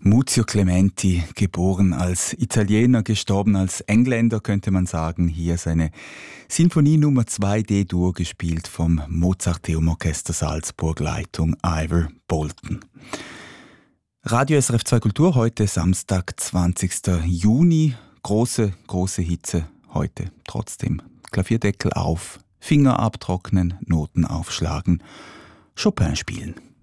Muzio Clementi, geboren als Italiener, gestorben als Engländer, könnte man sagen. Hier seine Sinfonie Nummer 2 D-Dur, gespielt vom Mozarteum Orchester Salzburg, Leitung Ivor Bolton. Radio SRF 2 Kultur, heute Samstag, 20. Juni. Große Hitze heute. Trotzdem Klavierdeckel auf, Finger abtrocknen, Noten aufschlagen, Chopin spielen.